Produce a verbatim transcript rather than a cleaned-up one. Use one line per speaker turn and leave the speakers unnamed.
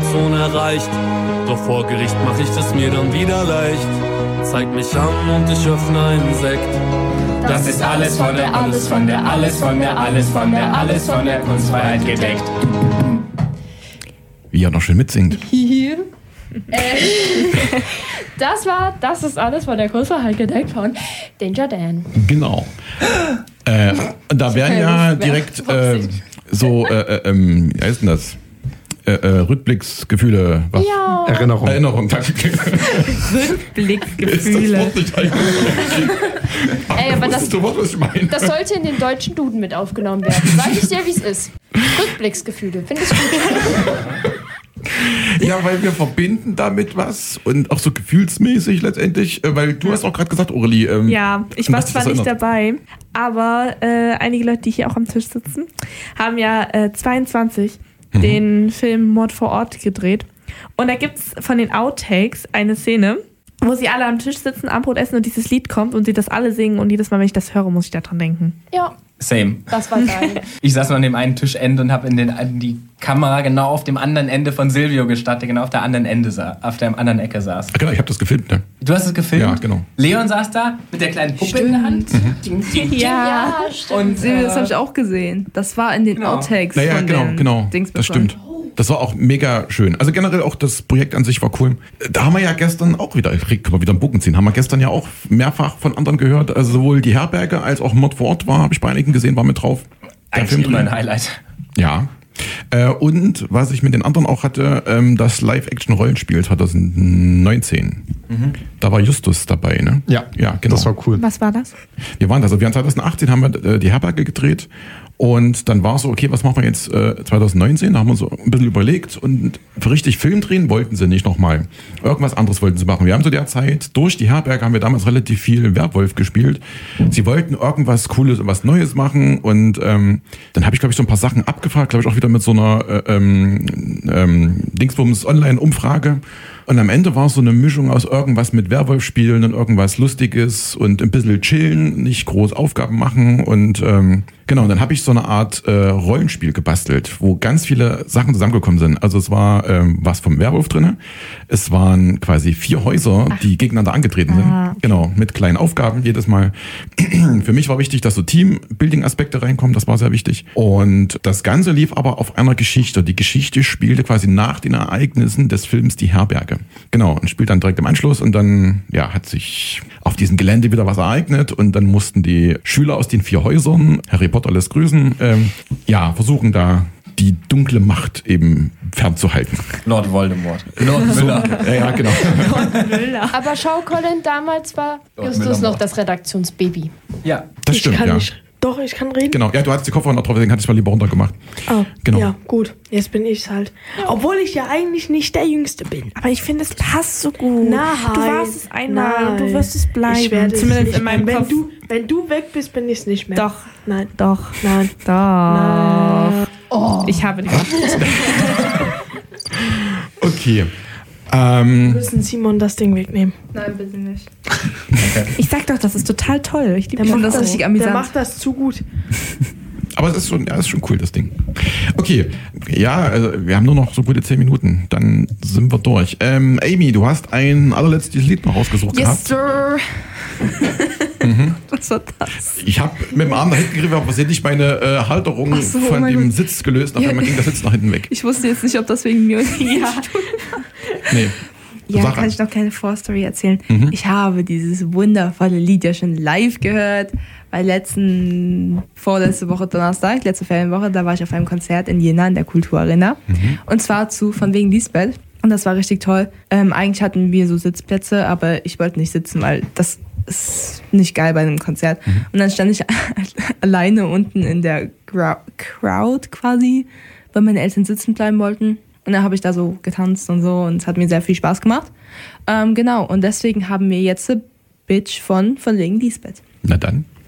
Endzone erreicht. Doch vor Gericht mach ich es mir dann wieder leicht. Zeig mich an und ich öffne einen Sekt.
Das ist alles von der, alles von der, alles von der, alles von der, alles von der Kunstfreiheit gedeckt.
Wie er noch schön mitsingt.
Das war, das ist alles von der Kunstfreiheit gedeckt von Danger Dan.
Genau. äh, da wären ja direkt äh, so, äh, äh, ähm, wie heißt denn das? Äh, äh, Rückblicksgefühle. Was?
Ja.
Erinnerung.
Erinnerung, danke.
Rückblicksgefühle.
Ist das Wort nicht eigentlich?
Ey, aber das,
ist das Wort, was ich meine.
das sollte in den deutschen Duden mit aufgenommen werden. Sag ich dir, wie es ist. Rückblicksgefühle, finde ich gut.
Ja, weil wir verbinden damit was und auch so gefühlsmäßig letztendlich, weil du hast auch gerade gesagt, Aurelie. Ähm,
Ja, ich war zwar nicht
erinnert.
dabei, aber äh, einige Leute, die hier auch am Tisch sitzen, haben ja äh, zweiundzwanzig mhm. den Film Mord vor Ort gedreht. Und da gibt es von den Outtakes eine Szene, wo sie alle am Tisch sitzen, Abendbrot essen und dieses Lied kommt und sie das alle singen und jedes Mal, wenn ich das höre, muss ich daran denken.
Ja,
Same.
das war geil.
Ich saß noch an dem einen Tischende und habe in, den, in die Kamera genau auf dem anderen Ende von Silvio gestarrt, der genau auf der anderen Ende saß, auf der anderen Ecke saß.
Ah, genau, ich habe das gefilmt, ne?
Du hast es gefilmt?
Ja, genau.
Leon saß da mit der kleinen Puppe in der Hand.
Mhm.
Ding, ding, ding.
Ja, stimmt.
Und
Silvio,
äh,
das habe ich auch gesehen. Das war in den
Genau.
Outtakes
Naja,
von
genau,
den
genau.
Dings
Das
bekommen.
stimmt. Das war auch mega schön. Also generell auch das Projekt an sich war cool. Da haben wir ja gestern auch wieder, ich kann mal wieder einen Bogen ziehen, haben wir gestern ja auch mehrfach von anderen gehört. Also sowohl die Herberge als auch Mord vor Ort war, habe ich bei einigen gesehen, war mit drauf. Der
eigentlich immer
drin.
ein Highlight.
Ja. Äh, und was ich mit den anderen auch hatte, ähm, das Live-Action-Rollenspiel zwanzig neunzehn. Mhm. Da war Justus dabei, ne?
Ja,
ja, genau.
Das war cool.
Was war das?
Wir waren, also wir haben zwanzig achtzehn haben wir äh, die Herberge gedreht und dann war so, okay, was machen wir jetzt äh, zwanzig neunzehn? Da haben wir so ein bisschen überlegt und für richtig Film drehen wollten sie nicht nochmal. Irgendwas anderes wollten sie machen. Wir haben zu der Zeit, durch die Herberge haben wir damals relativ viel Werwolf gespielt. Sie wollten irgendwas Cooles und was Neues machen und ähm, dann habe ich, glaube ich, so ein paar Sachen abgefragt, glaube ich, auch wieder mit so einer äh, ähm, ähm, Dingsbums Online-Umfrage. Und am Ende war es so eine Mischung aus irgendwas mit Werwolf spielen und irgendwas Lustiges und ein bisschen chillen, nicht groß Aufgaben machen. Und ähm, genau, und dann habe ich so eine Art äh, Rollenspiel gebastelt, wo ganz viele Sachen zusammengekommen sind. Also es war ähm, was vom Werwolf drin. Es waren quasi vier Häuser, Ach. die gegeneinander angetreten sind.
Ah, okay.
Genau, mit kleinen Aufgaben jedes Mal. Für mich war wichtig, dass so Team-Building-Aspekte reinkommen. Das war sehr wichtig. Und das Ganze lief aber auf einer Geschichte. Die Geschichte spielte quasi nach den Ereignissen des Films Die Herberge. Genau, und spielt dann direkt im Anschluss und dann ja, hat sich auf diesem Gelände wieder was ereignet und dann mussten die Schüler aus den vier Häusern, Harry Potter lässt grüßen, ähm, ja, versuchen da die dunkle Macht eben fernzuhalten.
Lord Voldemort. Lord Müller.
Ja, ja, genau.
Aber schau, Colin, damals war
Lord
Justus
Müller
noch
macht.
das Redaktionsbaby.
Ja.
Das
Ich
stimmt,
kann
ja.
nicht. Doch, ich kann reden.
Genau, ja, du hattest die Kopfhörer noch drauf, deswegen hatte ich mal lieber runtergemacht.
Oh,
Genau.
ja, gut. Jetzt bin ich's halt. Obwohl ich ja eigentlich nicht der Jüngste bin.
Aber ich finde, es passt so gut.
Nein.
Du warst es einmal und du wirst es bleiben.
Ich werde es
Zumindest
nicht
in meinem
mehr.
Kopf.
Wenn du, wenn du weg bist, bin ich es nicht mehr.
Doch,
Nein.
doch,
Nein.
doch.
Nein.
Oh.
Ich habe die Macht.
Okay.
Wir
Ähm,
müssen Simon das Ding wegnehmen.
Nein, bitte nicht. Ich sag doch, das ist total toll. Ich
Der,
finde
macht
das
das,
richtig
der
amüsant.
macht das zu gut.
aber es ist schon, ja, es ist schon cool, das Ding. Okay, ja, also wir haben nur noch so gute zehn Minuten, dann sind wir durch. Ähm, Amy, du hast ein allerletztes Lied noch rausgesucht
Yes,
gehabt.
sir.
Mhm.
Was war das?
Ich habe mit dem Arm nach hinten gegriffen, aber versehentlich meine äh, Halterung
Ach so,
von
mein
dem
Gott.
Sitz gelöst, auf
Ja.
einmal ging der Sitz nach hinten weg.
Ich wusste jetzt nicht, ob das wegen mir oder ja.
Nee.
Ja,
Sag
kann
an.
ich noch keine Vorstory erzählen.
Mhm.
Ich habe dieses wundervolle Lied ja schon live gehört, weil letzten, vorletzte Woche Donnerstag, letzte Ferienwoche, da war ich auf einem Konzert in Jena in der Kulturarena.
Mhm.
Und zwar zu Von wegen Lisbeth. Und das war richtig toll. Ähm, eigentlich hatten wir so Sitzplätze, aber ich wollte nicht sitzen, weil das ist nicht geil bei einem Konzert.
Mhm.
Und dann stand ich alleine unten in der Grou- Crowd quasi, weil meine Eltern sitzen bleiben wollten. Und dann habe ich da so getanzt und so und es hat mir sehr viel Spaß gemacht. Ähm, genau, und deswegen haben wir jetzt Bitch von Von wegen Lisbeth.
Na dann.